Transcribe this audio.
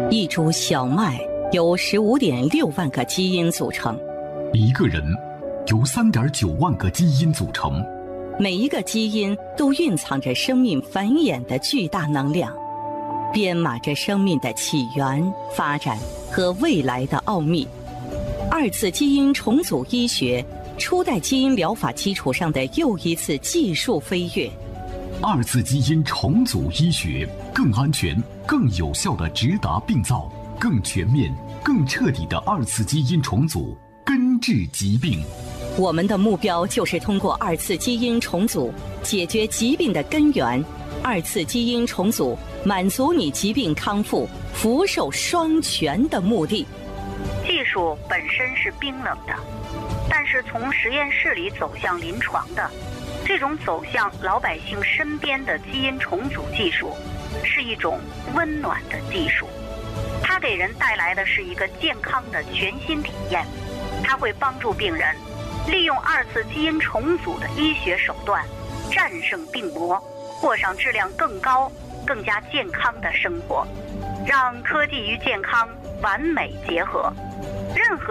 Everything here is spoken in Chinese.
一株小麦由15.6万个基因组成， 一个人由3.9万个基因组成， 每一个基因都蕴藏着生命繁衍的巨大能量，编码着生命的起源、发展和未来的奥秘。二次基因重组医学，初代基因疗法基础上的又一次技术飞跃。 二次基因重组医学更安全、更有效地直达病灶，更全面、更彻底的二次基因重组，根治疾病。 我们的目标就是通过二次基因重组解决疾病的根源。二次基因重组满足你疾病康复、福寿双全的目的。 技术本身是冰冷的，但是从实验室里走向临床的，这种走向老百姓身边的基因重组技术，是一种温暖的技术。它给人带来的是一个健康的全新体验。它会帮助病人利用二次基因重组的医学手段，战胜病魔，过上质量更高、更加健康的生活，让科技与健康完美结合。任何